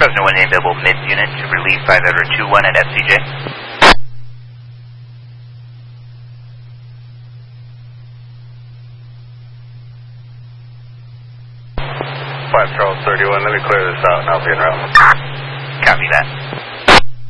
Fresno 1 available mid-unit to relieve 5-21 at FCJ. 5 Charles 31, let me clear this out and I'll be en route. Copy that.